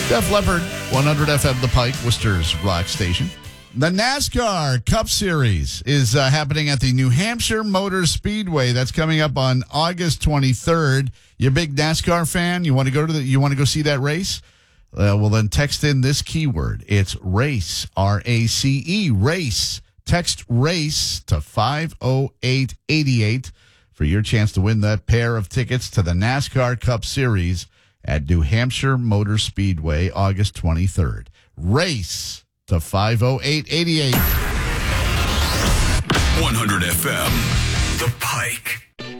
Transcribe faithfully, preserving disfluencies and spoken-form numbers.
Def Leppard, one hundred F M The Pike, Worcester's rock station. The NASCAR Cup Series is uh, happening at the New Hampshire Motor Speedway. That's coming up on August twenty-third. You a big NASCAR fan? You want to go to the? You want to go see that race? Uh, well, then text in this keyword. It's race, R A C E, race. Text race to five oh eight eight eight for your chance to win that pair of tickets to the NASCAR Cup Series at New Hampshire Motor Speedway, August twenty-third. Race to five oh eight eight eight. one hundred F M, The Pike.